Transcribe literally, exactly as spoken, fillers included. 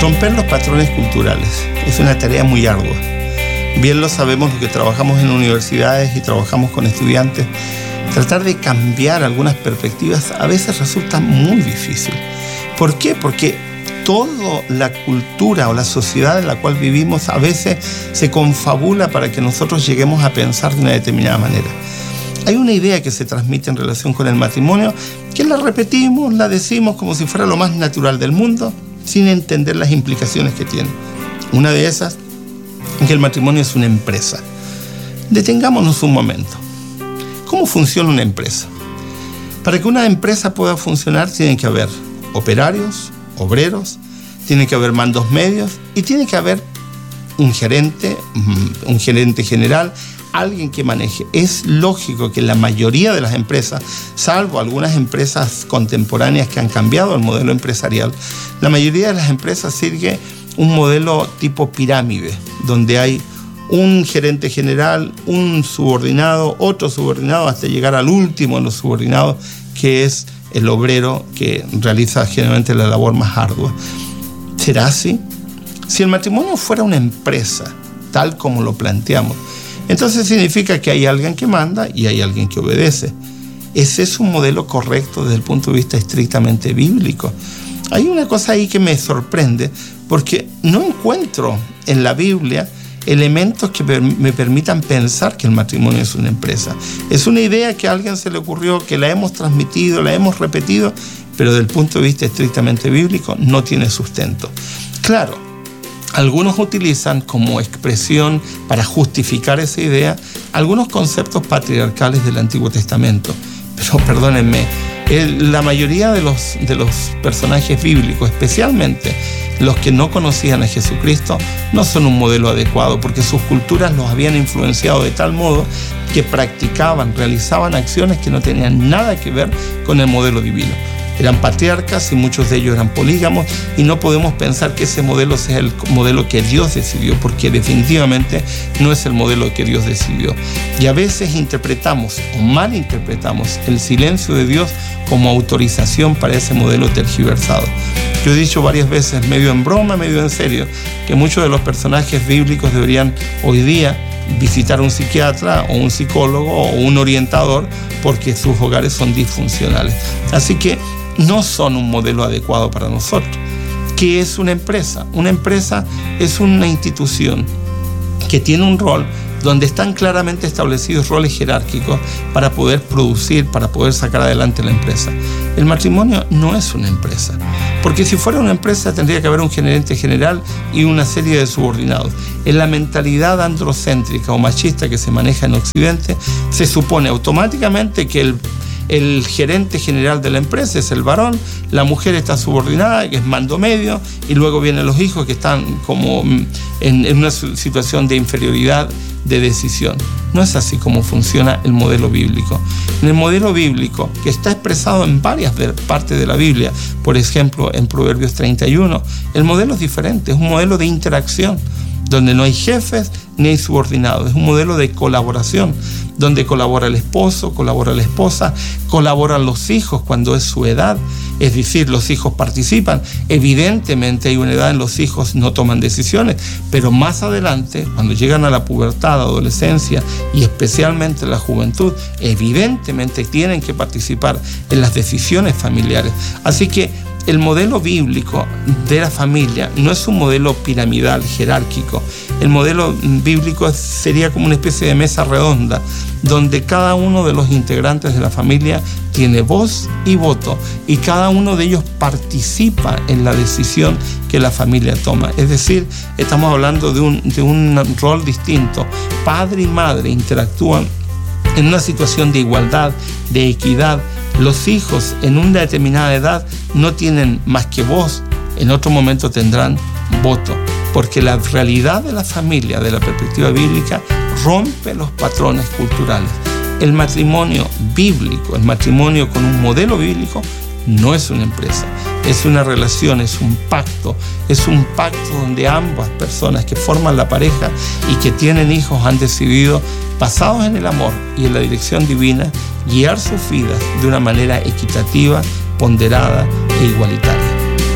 Romper los patrones culturales es una tarea muy ardua. Bien lo sabemos los que trabajamos en universidades y trabajamos con estudiantes. Tratar de cambiar algunas perspectivas a veces resulta muy difícil. ¿Por qué? Porque toda la cultura o la sociedad en la cual vivimos a veces se confabula para que nosotros lleguemos a pensar de una determinada manera. Hay una idea que se transmite en relación con el matrimonio que la repetimos, la decimos como si fuera lo más natural del mundo, sin entender las implicaciones que tiene. Una de esas es que el matrimonio es una empresa. Detengámonos un momento. ¿Cómo funciona una empresa? Para que una empresa pueda funcionar tiene que haber operarios, obreros, tiene que haber mandos medios y tiene que haber un gerente, un gerente general, alguien que maneje. Es lógico que la mayoría de las empresas, salvo algunas empresas contemporáneas que han cambiado el modelo empresarial, la mayoría de las empresas sigue un modelo tipo pirámide, donde hay un gerente general, un subordinado, otro subordinado, hasta llegar al último de los subordinados, que es el obrero que realiza generalmente la labor más ardua. ¿Será así? Si el matrimonio fuera una empresa, tal como lo planteamos, entonces significa que hay alguien que manda y hay alguien que obedece. ¿Ese es un modelo correcto desde el punto de vista estrictamente bíblico? Hay una cosa ahí que me sorprende, porque no encuentro en la Biblia elementos que me permitan pensar que el matrimonio es una empresa. Es una idea que a alguien se le ocurrió, que la hemos transmitido, la hemos repetido, pero desde el punto de vista estrictamente bíblico no tiene sustento. Claro, algunos utilizan como expresión para justificar esa idea algunos conceptos patriarcales del Antiguo Testamento. Pero perdónenme, el, la mayoría de los, de los personajes bíblicos, especialmente los que no conocían a Jesucristo, no son un modelo adecuado porque sus culturas los habían influenciado de tal modo que practicaban, realizaban acciones que no tenían nada que ver con el modelo divino. Eran patriarcas y muchos de ellos eran polígamos y no podemos pensar que ese modelo sea el modelo que Dios decidió, porque definitivamente no es el modelo que Dios decidió. Y a veces interpretamos o malinterpretamos el silencio de Dios como autorización para ese modelo tergiversado. Yo he dicho varias veces, medio en broma, medio en serio, que muchos de los personajes bíblicos deberían hoy día visitar a un psiquiatra o un psicólogo o un orientador porque sus hogares son disfuncionales. Así que no son un modelo adecuado para nosotros. ¿Qué es una empresa? Una empresa es una institución que tiene un rol donde están claramente establecidos roles jerárquicos para poder producir, para poder sacar adelante la empresa. El matrimonio no es una empresa, porque si fuera una empresa tendría que haber un gerente general y una serie de subordinados. En la mentalidad androcéntrica o machista que se maneja en Occidente, se supone automáticamente que el El gerente general de la empresa es el varón, la mujer está subordinada, que es mando medio, y luego vienen los hijos que están como en, en una situación de inferioridad de decisión. No es así como funciona el modelo bíblico. En el modelo bíblico, que está expresado en varias partes de la Biblia, por ejemplo en Proverbios treinta y uno, el modelo es diferente, es un modelo de interacción, donde no hay jefes ni hay subordinados. Es un modelo de colaboración, donde colabora el esposo, colabora la esposa, colaboran los hijos cuando es su edad, es decir, los hijos participan. Evidentemente hay una edad en los hijos no toman decisiones, pero más adelante, cuando llegan a la pubertad, adolescencia y especialmente la juventud, evidentemente tienen que participar en las decisiones familiares. Así que el modelo bíblico de la familia no es un modelo piramidal, jerárquico. El modelo bíblico sería como una especie de mesa redonda, donde cada uno de los integrantes de la familia tiene voz y voto, y cada uno de ellos participa en la decisión que la familia toma. Es decir, estamos hablando de un, de un rol distinto. Padre y madre interactúan en una situación de igualdad, de equidad. Los hijos en una determinada edad no tienen más que voz, en otro momento tendrán voto, porque la realidad de la familia, de la perspectiva bíblica, rompe los patrones culturales. El matrimonio bíblico, el matrimonio con un modelo bíblico, no es una empresa, es una relación, es un pacto, es un pacto donde ambas personas que forman la pareja y que tienen hijos han decidido, basados en el amor y en la dirección divina, guiar sus vidas de una manera equitativa, ponderada e igualitaria.